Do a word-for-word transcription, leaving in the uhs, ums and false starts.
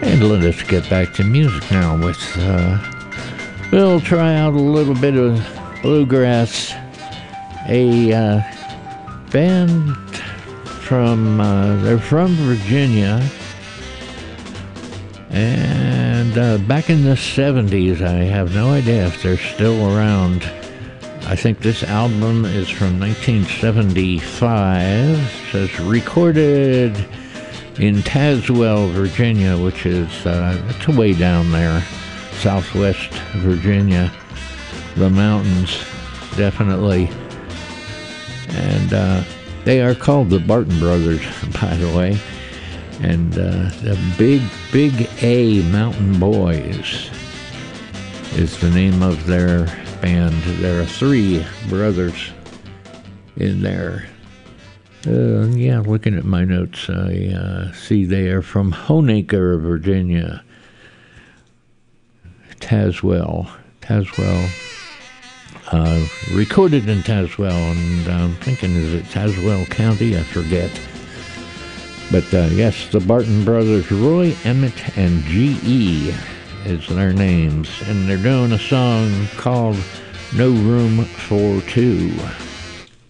And let us get back to music now with, uh, we'll try out a little bit of bluegrass. A uh, band from, uh, they're from Virginia. And uh, back in the seventies, I have no idea if they're still around. I think this album is from nineteen seventy-five. It says recorded in Tazewell, Virginia, which is uh, it's way down there, southwest Virginia, the mountains, definitely. And uh, they are called the Barton Brothers, by the way. And uh, the Big, Big A Mountain Boys is the name of their band. There are three brothers in there. Uh, yeah, looking at my notes, I uh, see they are from Honaker, Virginia. Tazewell. Tazewell. Uh, recorded in Tazewell, and I'm thinking, is it Tazewell County? I forget. But uh, yes, the Barton Brothers, Roy, Emmett, and G E is their names. And they're doing a song called No Room for Two.